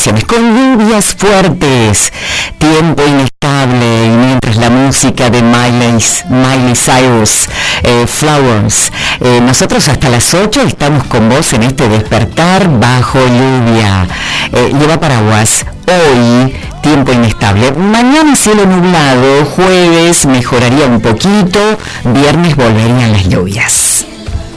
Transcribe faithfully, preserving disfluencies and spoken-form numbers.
precipitaciones, con lluvias fuertes, tiempo inestable, y mientras la música de Miley, Miley Cyrus, eh, Flowers, eh, nosotros hasta las ocho estamos con vos en este despertar bajo lluvia. Eh, lleva paraguas. Hoy, tiempo inestable. Mañana cielo nublado, jueves mejoraría un poquito, viernes volverían las lluvias.